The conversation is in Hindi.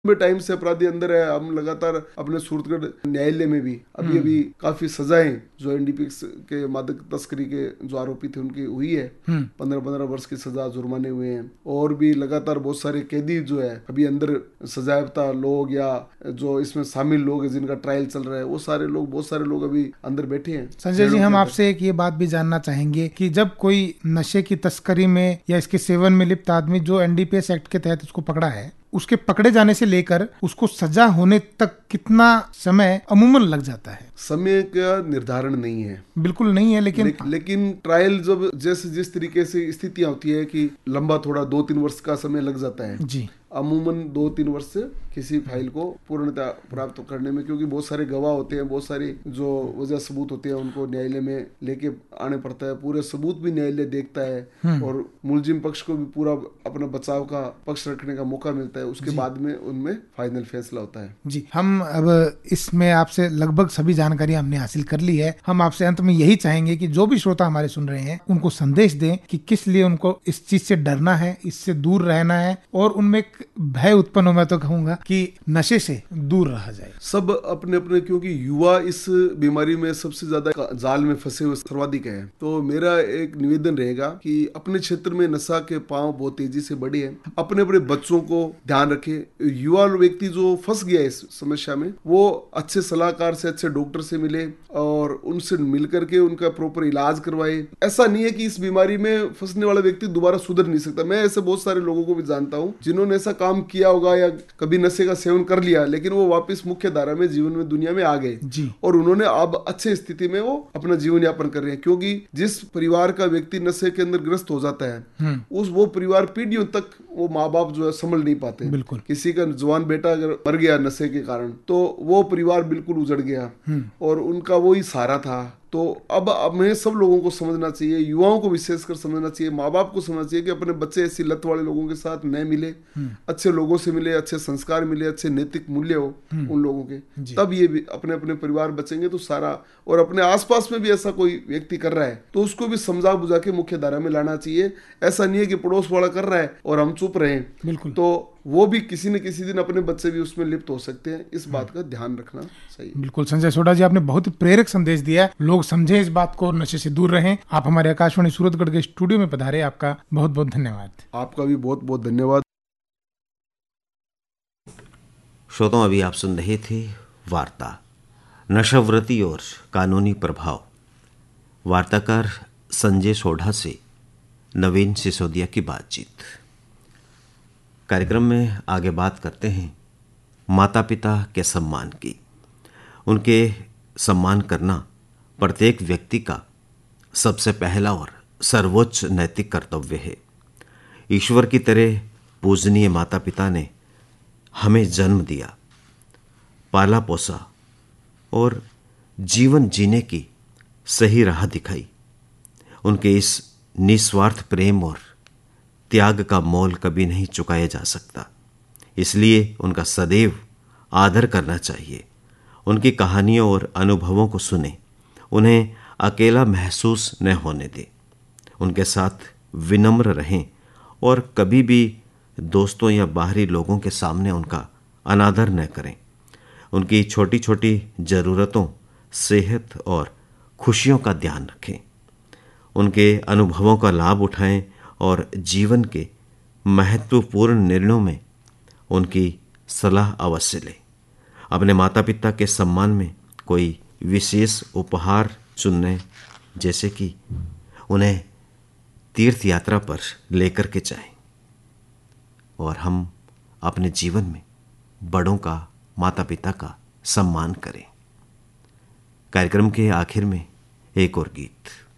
में टाइम से अपराधी अंदर है। हम लगातार अपने सूरतगढ़ न्यायालय में भी अभी काफी सजाएं जो एनडीपीएस के मादक तस्करी के जो आरोपी थे उनकी हुई है, 15-15 वर्ष की सजा, जुर्माने हुए हैं। और भी लगातार बहुत सारे कैदी जो है अभी अंदर सजायाफ्ता लोग या जो इसमें शामिल लोग हैं जिनका ट्रायल चल रहा है, वो सारे लोग, बहुत सारे लोग अभी अंदर बैठे हैं। संजय जी, हम आपसे एक ये बात भी जानना चाहेंगे कि जब कोई नशे की तस्करी में या इसके सेवन में लिप्त आदमी जो एनडीपीएस एक्ट के तहत उसको पकड़ा है, उसके पकड़े जाने से लेकर उसको सजा होने तक कितना समय अमूमन लग जाता है? समय का निर्धारण नहीं है, बिल्कुल नहीं है, लेकिन ट्रायल जब जैसे जिस तरीके से स्थितियां होती है कि लंबा थोड़ा 2-3 वर्ष का समय लग जाता है जी। अमूमन 2-3 वर्ष से किसी फाइल को पूर्णता प्राप्त करने में, क्योंकि बहुत सारे गवाह होते हैं, बहुत सारी जो वजह सबूत होते हैं उनको न्यायालय में लेके आने पड़ता है। पूरे सबूत भी न्यायालय देखता है और मुलजिम पक्ष को भी पूरा अपना बचाव का पक्ष रखने का मौका मिलता है। उसके बाद में उनमें फाइनल फैसला होता है। जी, हम अब इसमें आपसे लगभग सभी जानकारी हमने हासिल कर ली है। हम आपसे अंत में यही चाहेंगे कि जो भी श्रोता हमारे सुन रहे हैं उनको संदेश दें कि किस लिए उनको इस चीज से डरना है, इससे दूर रहना है और उनमें भय उत्पन्न हो, मैं तो कहूंगा कि नशे से दूर रहा जाए। सब अपने अपने, क्योंकि युवा इस बीमारी में सबसे ज्यादा जाल में फंसे हुए सर्वाधिक है। तो मेरा एक निवेदन रहेगा कि अपने क्षेत्र में नशा के पांव बहुत तेजी से बढ़े हैं, अपने अपने बच्चों को ध्यान रखे। युवा व्यक्ति जो फंस गया इस समस्या में, वो अच्छे सलाहकार से, अच्छे डॉक्टर से मिले और उनसे मिलकर के उनका प्रॉपर इलाज करवाए। ऐसा नहीं है कि इस बीमारी में फंसने वाला व्यक्ति दोबारा सुधर नहीं सकता। मैं ऐसे बहुत सारे लोगों को भी जानता हूं जिन्होंने ऐसा काम किया होगा या कभी नशे का सेवन कर लिया, लेकिन वो वापस मुख्य धारा में जीवन में दुनिया में आ गए और उन्होंने अब अच्छे स्थिति में वो अपना जीवन यापन कर रहे हैं। क्योंकि जिस परिवार का व्यक्ति नशे के अंदर ग्रस्त हो जाता है वो परिवार पीढ़ियों तक वो माँ बाप जो है संभल नहीं पाते। बिल्कुल। किसी का जवान बेटा अगर मर गया नशे के कारण तो वो परिवार बिल्कुल उजड़ गया और उनका वही सहारा था। तो अब हमें सब लोगों को समझना चाहिए, युवाओं को विशेषकर समझना चाहिए, माँ बाप को समझना चाहिए कि अपने बच्चे ऐसी लत वाले लोगों के साथ न मिले, अच्छे लोगों से मिले, अच्छे संस्कार मिले, अच्छे नैतिक मूल्य हो उन लोगों के, तब ये भी अपने अपने परिवार बचेंगे। तो सारा, और अपने आसपास में भी ऐसा कोई व्यक्ति कर रहा है तो उसको भी समझा बुझा के मुख्य धारा में लाना चाहिए। ऐसा नहीं है कि पड़ोस वाला कर रहा है और हम चुप रहे, बिल्कुल। तो वो भी किसी न किसी दिन अपने बच्चे भी उसमें लिप्त हो सकते हैं। इस बात का ध्यान रखना सही। बिल्कुल संजय सोढा जी, आपने बहुत ही प्रेरक संदेश दिया है। लोग समझे इस बात को और नशे से दूर रहें। आप हमारे आकाशवाणी सूरतगढ़ के स्टूडियो में पधारे, आपका बहुत बहुत धन्यवाद। आपका भी बहुत बहुत धन्यवाद। श्रोताओं, अभी आप सुन रहे थे वार्ता नशावृत्ति और कानूनी प्रभाव। वार्ताकार संजय सोढा से नवीन सिसोदिया की बातचीत। कार्यक्रम में आगे बात करते हैं माता पिता के सम्मान की। उनके सम्मान करना प्रत्येक व्यक्ति का सबसे पहला और सर्वोच्च नैतिक कर्तव्य है। ईश्वर की तरह पूजनीय माता पिता ने हमें जन्म दिया, पाला पोसा और जीवन जीने की सही राह दिखाई। उनके इस निस्वार्थ प्रेम और त्याग का मोल कभी नहीं चुकाया जा सकता, इसलिए उनका सदैव आदर करना चाहिए। उनकी कहानियों और अनुभवों को सुने, उन्हें अकेला महसूस न होने दें। उनके साथ विनम्र रहें और कभी भी दोस्तों या बाहरी लोगों के सामने उनका अनादर न करें। उनकी छोटी छोटी ज़रूरतों, सेहत और खुशियों का ध्यान रखें। उनके अनुभवों का लाभ उठाएं और जीवन के महत्वपूर्ण निर्णयों में उनकी सलाह अवश्य लें। अपने माता पिता के सम्मान में कोई विशेष उपहार चुनने, जैसे कि उन्हें तीर्थ यात्रा पर लेकर के जाएं और हम अपने जीवन में बड़ों का, माता पिता का सम्मान करें। कार्यक्रम के आखिर में एक और गीत।